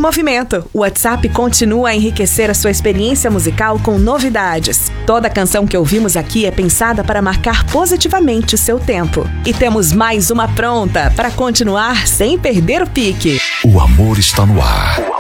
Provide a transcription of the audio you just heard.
movimento. O WhatsApp continua a enriquecer a sua experiência musical com novidades. Toda canção que ouvimos aqui é pensada para marcar positivamente o seu tempo. E temos mais uma pronta para continuar sem perder o pique. O amor está no ar.